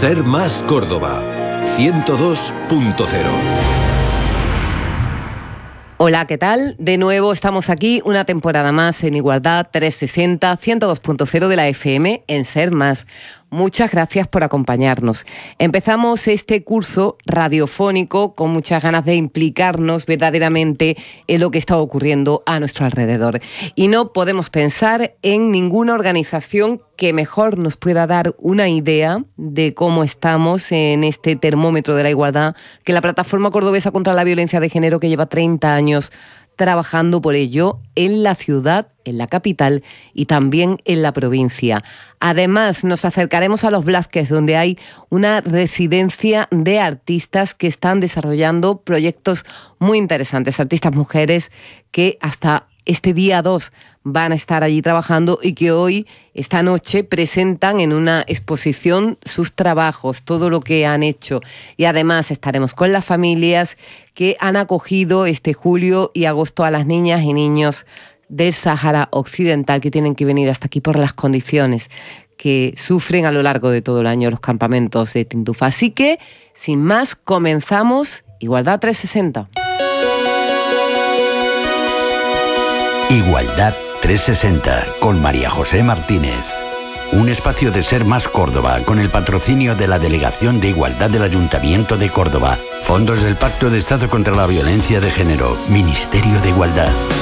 Ser Más Córdoba 102.0. Hola, ¿qué tal? De nuevo estamos aquí una temporada más en Igualdad 360, 102.0 de la FM en Ser Más. Muchas gracias por acompañarnos. Empezamos este curso radiofónico con muchas ganas de implicarnos verdaderamente en lo que está ocurriendo a nuestro alrededor. Y no podemos pensar en ninguna organización que mejor nos pueda dar una idea de cómo estamos en este termómetro de la igualdad que la Plataforma Cordobesa contra la Violencia de Género, que lleva 30 años trabajando por ello en la ciudad, en la capital y también en la provincia. Además, nos acercaremos a Los Blázquez, donde hay una residencia de artistas que están desarrollando proyectos muy interesantes, artistas mujeres que hasta este día 2 van a estar allí trabajando y que hoy, esta noche, presentan en una exposición sus trabajos, todo lo que han hecho. Y además estaremos con las familias que han acogido este julio y agosto a las niñas y niños del Sáhara Occidental, que tienen que venir hasta aquí por las condiciones que sufren a lo largo de todo el año los campamentos de Tintufa. Así que, sin más, comenzamos Igualdad 360. Igualdad 360 con María José Martínez. Un espacio de Ser Más Córdoba con el patrocinio de la Delegación de Igualdad del Ayuntamiento de Córdoba, fondos del Pacto de Estado contra la Violencia de Género, Ministerio de Igualdad.